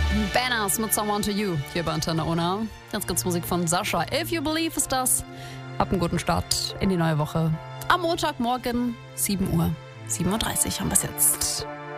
Banners mit Someone to You hier bei Antenne Ona. Jetzt gibt's Musik von Sascha. If You Believe ist das. Habt einen guten Start in die neue Woche. Am Montagmorgen 7:37 Uhr haben wir es jetzt.